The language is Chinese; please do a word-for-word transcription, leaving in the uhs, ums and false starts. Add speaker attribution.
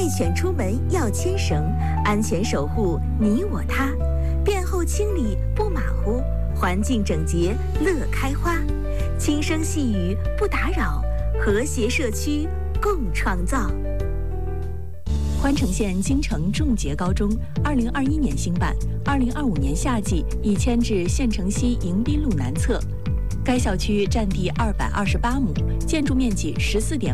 Speaker 1: 爱犬出门要牵绳，安全守护你我他。便后清理不马虎，环境整洁乐开花。轻声细语不打扰，和谐社区共创造。
Speaker 2: 宽城县京城重捷高中二零二一年兴办，二零二五年夏季已迁至县城西迎宾路南侧。该校区占地二百二十八亩，建筑面积十四点